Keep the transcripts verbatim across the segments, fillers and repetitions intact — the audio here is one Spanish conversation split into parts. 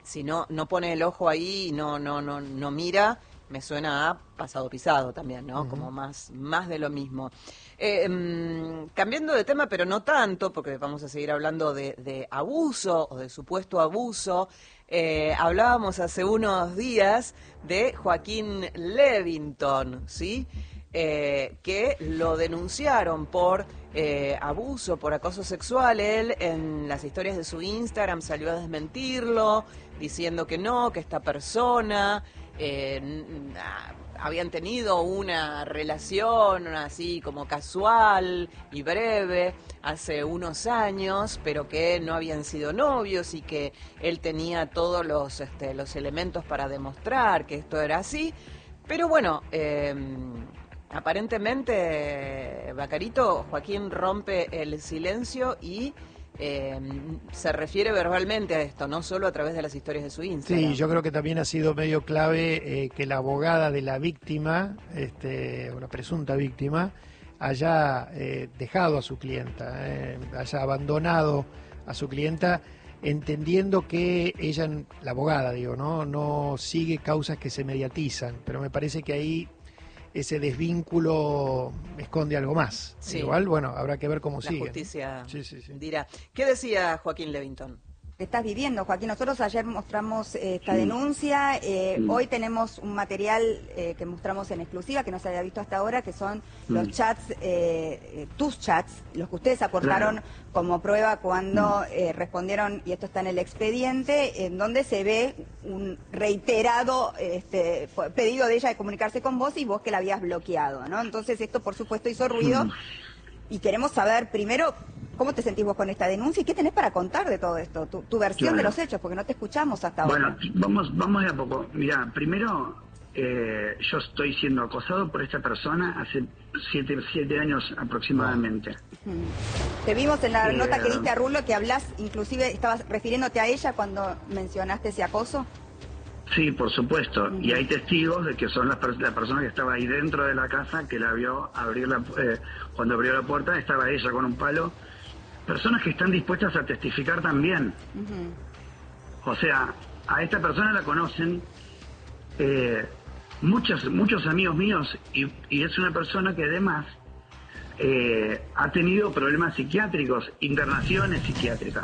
si no no pone el ojo ahí y no, no, no, no mira, me suena a pasado pisado también, ¿no? Uh-huh. Como más, más de lo mismo. Eh, um, cambiando de tema, pero no tanto, porque vamos a seguir hablando de, de abuso o de supuesto abuso. Eh, hablábamos hace unos días de Joaquín Levington, ¿sí? Eh, que lo denunciaron por eh, abuso, por acoso sexual. Él en las historias de su Instagram salió a desmentirlo, diciendo que no, que esta persona eh, habían tenido una relación así como casual y breve hace unos años, pero que no habían sido novios y que él tenía todos los, este, los elementos para demostrar que esto era así. Pero bueno, eh, aparentemente, Bacarito, Joaquín rompe el silencio y eh, se refiere verbalmente a esto, no solo a través de las historias de su Instagram. Sí, yo creo que también ha sido medio clave eh, que la abogada de la víctima, este, una presunta víctima, haya eh, dejado a su clienta, eh, haya abandonado a su clienta, entendiendo que ella, la abogada, digo, no, no sigue causas que se mediatizan, pero me parece que ahí ese desvínculo esconde algo más. Sí. Igual, bueno, habrá que ver cómo sigue. La justicia sí, sí, sí. dirá. ¿Qué decía Joaquín Levington? Estás viviendo, Joaquín. Nosotros ayer mostramos eh, esta sí. denuncia, eh, sí. hoy tenemos un material eh, que mostramos en exclusiva, que no se había visto hasta ahora, que son sí. los chats, eh, tus chats, los que ustedes aportaron claro. como prueba cuando eh, respondieron, y esto está en el expediente, en donde se ve un reiterado este, pedido de ella de comunicarse con vos y vos que la habías bloqueado, ¿no? Entonces esto, por supuesto, hizo ruido sí. y queremos saber primero ¿cómo te sentís vos con esta denuncia y qué tenés para contar de todo esto? Tu, tu versión claro. de los hechos, porque no te escuchamos hasta ahora. Bueno, vamos, vamos de a poco. Mirá, primero, eh, yo estoy siendo acosado por esta persona hace siete, siete años aproximadamente. Hmm. Te vimos en la eh, nota que diste a Rulo que hablás, inclusive estabas refiriéndote a ella cuando mencionaste ese acoso. Sí, por supuesto, uh-huh. y hay testigos de que son las la persona que estaba ahí dentro de la casa, que la vio abrir la, eh, cuando abrió la puerta, estaba ella con un palo. Personas que están dispuestas a testificar también. Uh-huh. O sea, a esta persona la conocen eh, muchos muchos amigos míos y, y es una persona que además eh, ha tenido problemas psiquiátricos, internaciones psiquiátricas.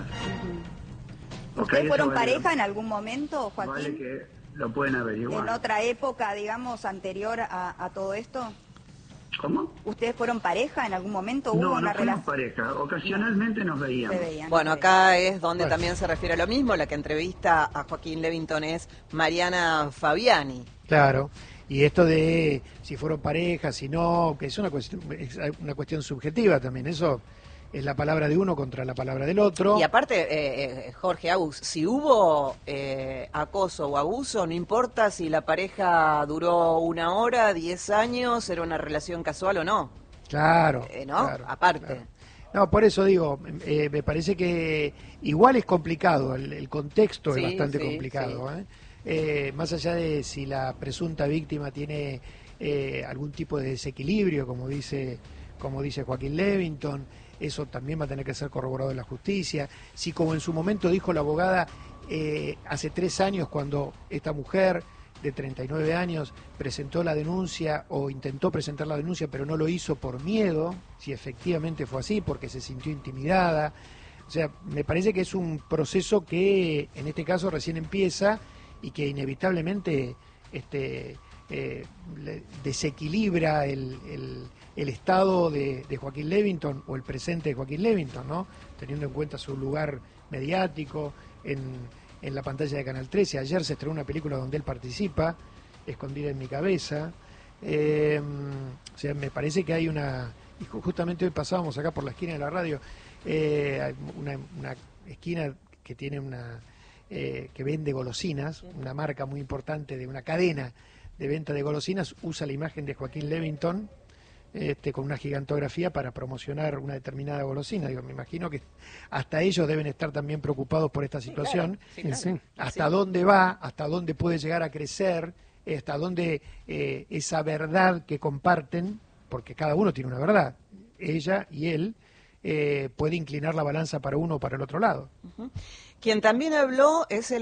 Uh-huh. ¿Ustedes okay, fueron vale, pareja en algún momento, Joaquín? Vale que lo pueden averiguar. ¿En otra época, digamos, anterior a, a todo esto? ¿Cómo? ¿Ustedes fueron pareja en algún momento? ¿Hubo no, una no relación? pareja, ocasionalmente no. nos veíamos. Veían, bueno, acá es donde bueno. también se refiere a lo mismo, la que entrevista a Joaquín Levington es Mariana Fabiani. Claro, y esto de si fueron pareja, si no, que es una cuestión, es una cuestión subjetiva también, eso es la palabra de uno contra la palabra del otro. Y aparte, eh, eh, Jorge Agus, si hubo eh, acoso o abuso, no importa si la pareja duró una hora, diez años, era una relación casual o no. Claro. Eh, ¿No? Claro, aparte. Claro. No, por eso digo, eh, me parece que igual es complicado, el, el contexto sí, es bastante sí, complicado. Sí. ¿eh? Eh, más allá de si la presunta víctima tiene eh, algún tipo de desequilibrio, como dice, como dice Joaquín Levington, eso también va a tener que ser corroborado en la justicia. Si, como en su momento dijo la abogada, eh, hace tres años cuando esta mujer de treinta y nueve años presentó la denuncia o intentó presentar la denuncia pero no lo hizo por miedo, si efectivamente fue así, porque se sintió intimidada. O sea, me parece que es un proceso que en este caso recién empieza y que inevitablemente este, eh, desequilibra el... el el estado de, de Joaquín Levington o el presente de Joaquín Levington, ¿no? Teniendo en cuenta su lugar mediático en, en la pantalla de Canal trece. Ayer se estrenó una película donde él participa, Escondida en mi cabeza. Eh, o sea, me parece que hay una... Y justamente hoy pasábamos acá por la esquina de la radio, eh, una, una esquina que tiene una... Eh, que vende golosinas, una marca muy importante de una cadena de venta de golosinas, usa la imagen de Joaquín Levington Este, con una gigantografía para promocionar una determinada golosina. Digo, me imagino que hasta ellos deben estar también preocupados por esta situación. Sí, claro. Sí, claro. Hasta sí. dónde va, hasta dónde puede llegar a crecer, hasta dónde eh, esa verdad que comparten, porque cada uno tiene una verdad, ella y él, eh, puede inclinar la balanza para uno o para el otro lado. Uh-huh. Quien también habló es el